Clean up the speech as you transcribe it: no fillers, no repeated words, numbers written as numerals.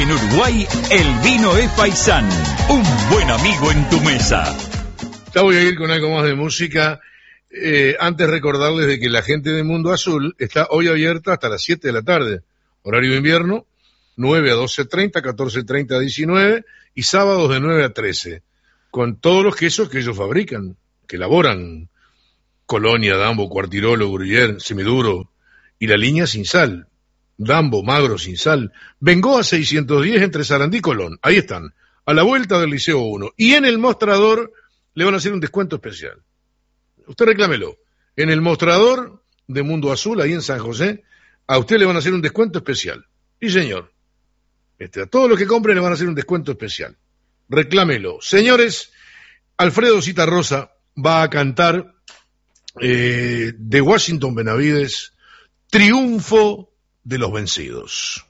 En Uruguay, el vino es Paisán, un buen amigo en tu mesa. Ya voy a ir con algo más de música. Antes recordarles de que la gente de Mundo Azul está hoy abierta hasta las 7 de la tarde, horario de invierno, 9 a 12:30, 14:30 a 19 y sábados de 9 a 13, con todos los quesos que ellos fabrican, que elaboran: Colonia, Dambo, Cuartirolo, Gruyère, Semiduro y la línea sin sal, Dambo, Magro, sin sal. Bengoa 610 entre Sarandí y Colón, ahí están, a la vuelta del Liceo 1, y en el mostrador le van a hacer un descuento especial. Usted reclámelo. En el mostrador de Mundo Azul, ahí en San José, a usted le van a hacer un descuento especial. Sí, señor. A todos los que compren le van a hacer un descuento especial. Reclámelo. Señores, Alfredo Citarrosa va a cantar de Washington Benavides, Triunfo de los Vencidos.